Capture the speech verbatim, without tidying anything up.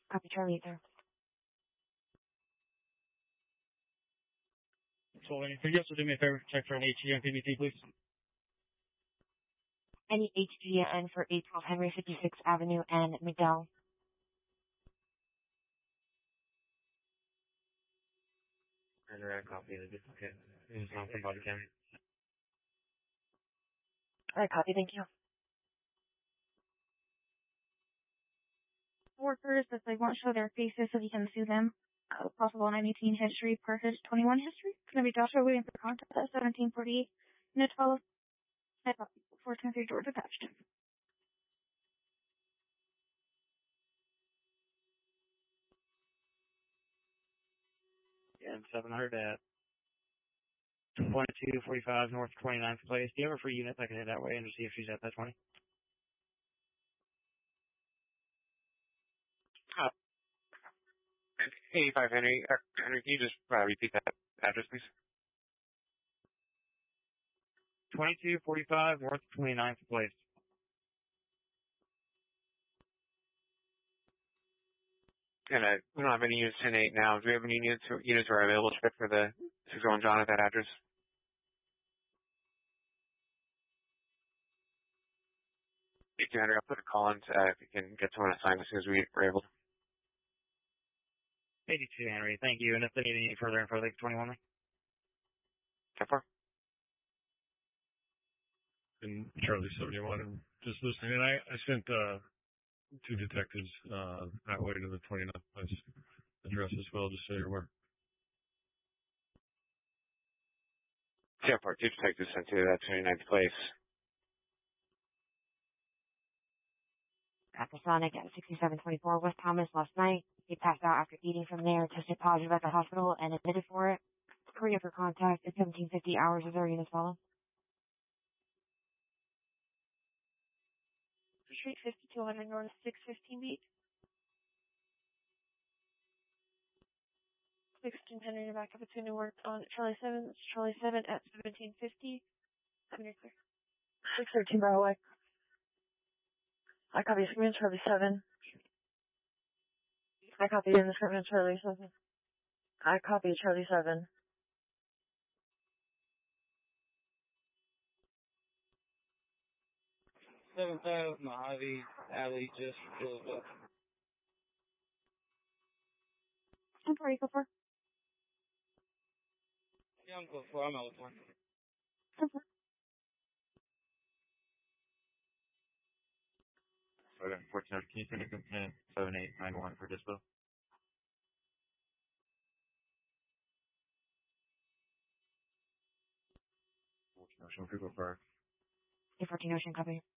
Copy, Charlie, there. So anything else? So do me a favor, check for an H G N P B T, please. Any H G N for eight twelve Henry fifty-sixth Avenue and McDowell. And a copy of the okay. It's not from body cam. Alright, copy, thank you. Workers that they won't show their faces so we can sue them. Uh, possible nine eighteen history per his twenty-one history. It's going to be Joshua waiting for contact at seventeen forty-eight. Unit twelve. four ten three George attached. Yeah, seven hundred at twenty-two forty-five North twenty-ninth Place. Do you have a free unit I can head that way and just see if she's at that twenty? Uh, eighty-five Henry. Uh, Henry, can you just uh, repeat that address, please? twenty-two forty-five North twenty-ninth Place. And uh, we don't have any units ten eight now. Do we have any units, units are available to for the six oh one John at that address? eighty-two Henry, I'll put a call in to, uh, if we can get someone assigned as soon as we are able. eighty-two Henry, thank you. And if they need any further info, they can twenty-one me. ten four. And Charlie seventy-one, and just listening. And I, I sent uh, two detectives uh, that way to the twenty-ninth Place address as well, just so you're aware. ten four, two detectives sent to that twenty-ninth Place. Catasonic at sixty-seven twenty-four West Thomas last night. He passed out after eating from there, tested positive at the hospital, and admitted for it. Korea for contact at seventeen fifty hours is our unit follow. Street fifty-two hundred North six fifteen beat. sixteen Henry back up to Newark on Charlie seven. It's Charlie seven at seventeen fifty. I'm clear. six thirteen by the way. I copy screen Charlie seven. I copy in the screen Charlie seven. I copy Charlie seven. seven thousand Mojave Alley just pulled up. I'm sorry, go for. Yeah, I'm going for I'm out with one. Okay, fourteen, can you send a complaint seven eight nine one for dispo? fourteen Ocean People Park. fourteen Ocean copy.